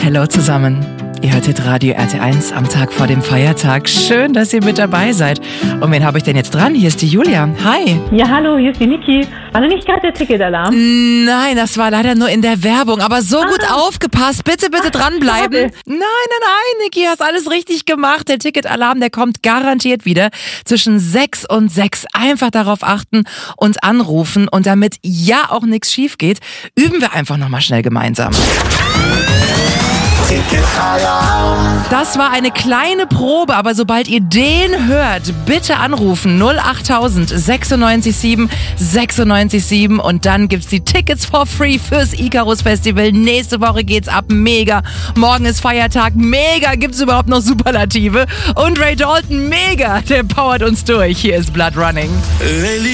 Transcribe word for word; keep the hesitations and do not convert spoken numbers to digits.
Hallo zusammen. Ihr hört Radio R T eins am Tag vor dem Feiertag. Schön, dass ihr mit dabei seid. Und wen habe ich denn jetzt dran? Hier ist die Julia. Hi. Ja, hallo, hier ist die Niki. War noch nicht gerade der Ticketalarm? Nein, das war leider nur in der Werbung. Aber so ah. gut aufgepasst. Bitte, bitte dranbleiben. Nein, nein, nein, Niki, hast alles richtig gemacht. Der Ticketalarm, der kommt garantiert wieder zwischen sechs und sechs. Einfach darauf achten und anrufen. Und damit ja auch nichts schief geht, üben wir einfach nochmal schnell gemeinsam. Das war eine kleine Probe, aber sobald ihr den hört, bitte anrufen null achttausend sechsundneunzig sieben sechsundneunzig sieben und dann gibt's die Tickets for free fürs Icarus Festival. Nächste Woche geht's ab, mega. Morgen ist Feiertag, mega. Gibt's überhaupt noch Superlative? Und Ray Dalton, mega. Der powert uns durch. Hier ist Blood Running.